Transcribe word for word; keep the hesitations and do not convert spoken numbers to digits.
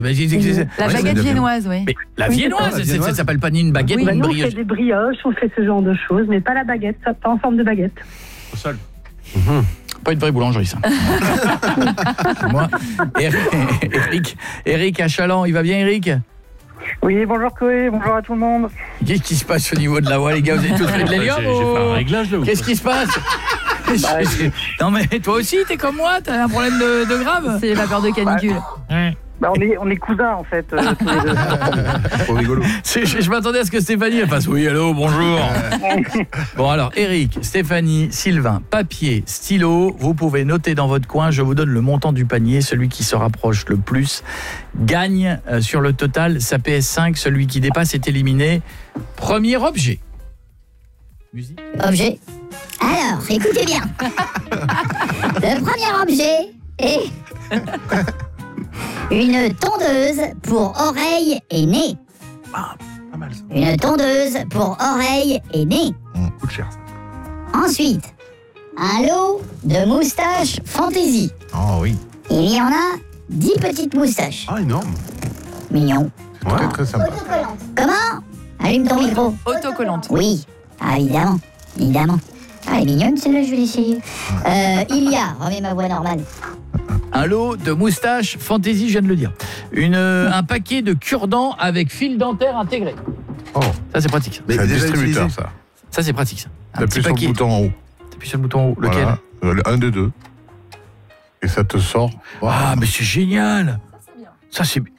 Mais c'est- c'est- c'est- La ouais, baguette c'est- viennoise, oui. Mais la Oui, viennoise, c'est ça, c'est- viennoise. ça s'appelle pas ni une baguette Oui. ni Bah, une nous, on brioche. fait des brioches, on fait ce genre de choses, mais pas la baguette, ça, pas en forme de baguette. Au sol. Pas une vraie boulangerie, ça. Moi, Eric, Eric, Eric à Chaland, il va bien, Eric? Oui, bonjour Chloé, bonjour à tout le monde. Qu'est-ce qui se passe au niveau de la voix, les gars? Vous avez tous fait de J'ai l'hélium j'ai fait un ou... réglage là ou Qu'est-ce qui se passe? Non mais toi aussi, t'es comme moi, t'as un problème de, de grave? C'est la peur de canicule. Bah, on, est, on est cousins en fait. euh, tous les deux. Trop rigolo. C'est- Je, je m'attendais à ce que Stéphanie elle fasse oui, allô, bonjour. Bon alors, Eric, Stéphanie, Sylvain, papier, stylo, vous pouvez noter dans votre coin, je vous donne le montant du panier, celui qui se rapproche le plus gagne euh, sur le total sa P S cinq, celui qui dépasse est éliminé. Premier objet. Musique. Objet. Alors, écoutez bien. Le premier objet est une tondeuse pour oreilles et nez. Pas mal ça. Une tondeuse pour oreilles et nez. Hum, coûte cher ça. Ensuite, un lot de moustaches fantaisie. Oh oui. Il y en a dix petites moustaches. Ah, énorme. Mignon. C'est très très sympa. Comment? Allume ton micro. Autocollante. Oui. Ah, évidemment. Évidemment. Ah, elle est mignonne celle-là, je vais l'essayer. Euh, il y a, remets ma voix normale. Un lot de moustaches fantaisie, je viens de le dire. Une, euh, un paquet de cure-dents avec fil dentaire intégré. Oh, Ça c'est pratique. Ça, c'est un déjà distributeur utilisé. ça. ça c'est pratique ça. Un T'appuies petit sur le paquet. bouton en haut. T'appuies sur le bouton en haut. Lequel? Voilà. Euh, Le un des deux. Et ça te sort. Ah mais c'est génial. Ça c'est